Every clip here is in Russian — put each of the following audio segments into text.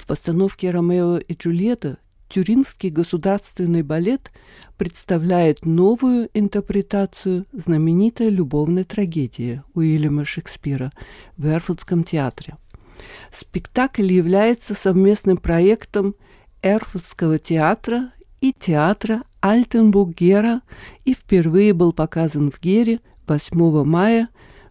постановке «Ромео и Джульетта» Тюрингский государственный балет представляет новую интерпретацию знаменитой любовной трагедии Уильяма Шекспира в Эрфуртском театре. Спектакль является совместным проектом Эрфуртского театра и театра Альтенбург-Гера и впервые был показан в Гере 8 мая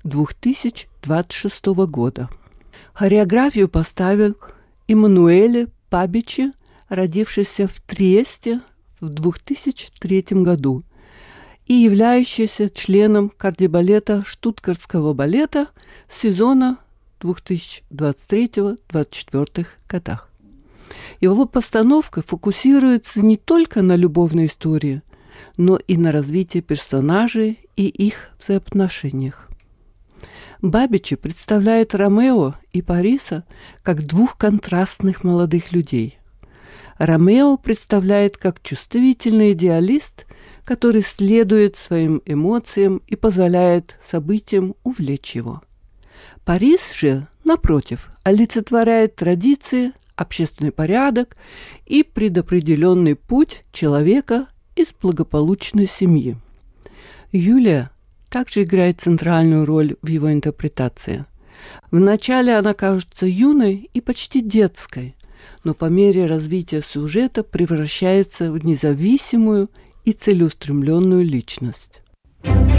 2026 года. Хореографию поставил Эммануэле Пабичи, родившийся в Триесте в 2003 году и являющийся членом кардебалета Штутгартского балета сезона 2023-2024 годах. Его постановка фокусируется не только на любовной истории, но и на развитии персонажей и их взаимоотношениях. Бабичи представляет Ромео и Париса как двух контрастных молодых людей. Ромео представляет как чувствительный идеалист, который следует своим эмоциям и позволяет событиям увлечь его. Парис же, напротив, олицетворяет традиции, общественный порядок и предопределенный путь человека из благополучной семьи. Юлия также играет центральную роль в его интерпретации. Вначале она кажется юной и почти детской, но по мере развития сюжета превращается в независимую и целеустремленную личность.